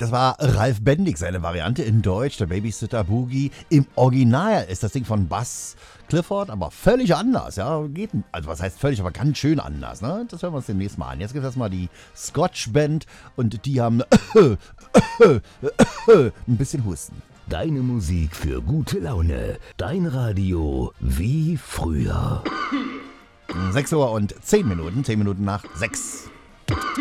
Das war Ralf Bendig, seine Variante in Deutsch, der Babysitter Boogie. Im Original ist das Ding von Buzz Clifford, aber völlig anders. Ja, also was heißt völlig, aber ganz schön anders. Ne? Das hören wir uns demnächst mal an. Jetzt gibt es erstmal die Scotch Band und die haben ein bisschen Husten. Deine Musik für gute Laune. Dein Radio wie früher. 6 Uhr und 10 Minuten, 10 Minuten nach 6.